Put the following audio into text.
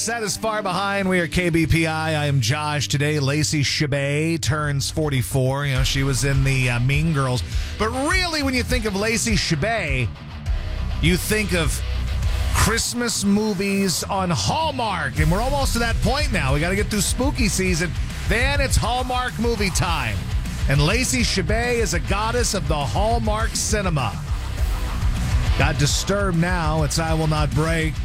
set is far behind. We are KBPI. I am Josh. Today, Lacey Chabert turns 44. You know, she was in the Mean Girls. But really, when you think of Lacey Chabert, you think of Christmas movies on Hallmark. And we're almost to that point now. We got to get through spooky season. Then it's Hallmark movie time. And Lacey Chabert is a goddess of the Hallmark cinema. Got Disturbed now. It's I Will Not Break.